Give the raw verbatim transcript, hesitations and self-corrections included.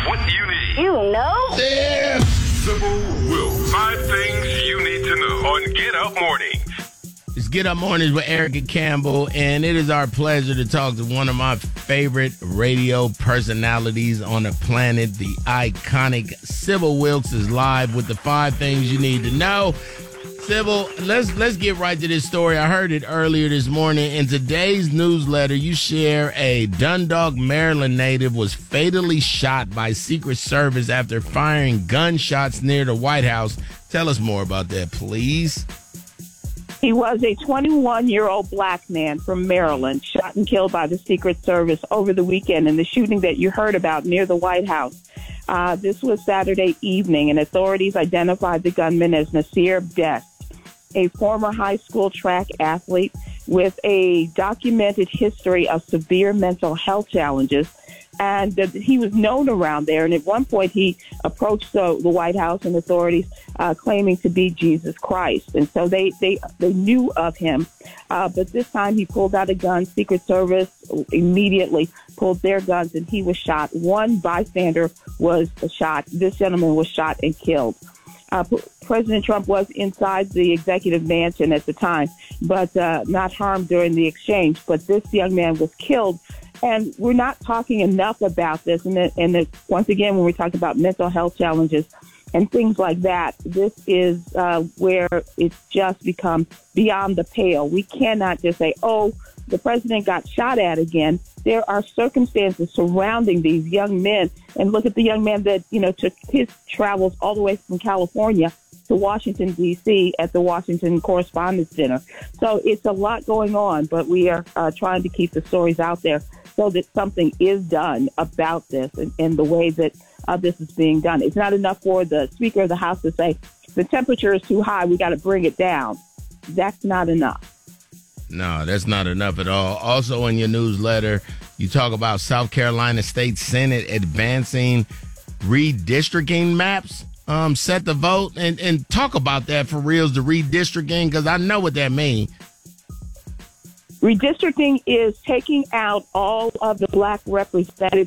what you need. You know? Yeah. Sybil Wilkes. Five things you need to know on Get Up Mornings. It's Get Up Mornings with Erica Campbell, and it is our pleasure to talk to one of my favorite radio personalities on the planet. The iconic Sybil Wilkes is live with the five things you need to know. Sybil, let's let's get right to this story. I heard it earlier this morning. In today's newsletter, you share a Dundalk, Maryland native was fatally shot by Secret Service after firing gunshots near the White House. Tell us more about that, please. He was a twenty-one-year-old black man from Maryland, shot and killed by the Secret Service over the weekend in the shooting that you heard about near the White House. Uh, this was Saturday evening, and authorities identified the gunman as Nasir Best, a former high school track athlete with a documented history of severe mental health challenges. And uh, he was known around there. And at one point, he approached the, the White House and authorities uh, claiming to be Jesus Christ. And so they, they, they knew of him. Uh, but this time he pulled out a gun. Secret Service immediately pulled their guns, and he was shot. One bystander was shot. This gentleman was shot and killed. Uh, P- President Trump was inside the executive mansion at the time, but uh, not harmed during the exchange. But this young man was killed. And we're not talking enough about this. And, it, and it, once again, when we talk about mental health challenges and things like that, this is uh, where it's just become beyond the pale. We cannot just say, oh, the president got shot at again. There are circumstances surrounding these young men. And look at the young man that, you know, took his travels all the way from California to Washington, D C at the Washington Correspondents' Dinner. So it's a lot going on, but we are uh, trying to keep the stories out there so that something is done about this and, and the way that uh, this is being done. It's not enough for the Speaker of the House to say, the temperature is too high, we got to bring it down. That's not enough. No, that's not enough at all. Also in your newsletter, you talk about South Carolina State Senate advancing redistricting maps um, set to vote. And, and talk about that for reals, the redistricting, because I know what that means. Redistricting is taking out all of the black representatives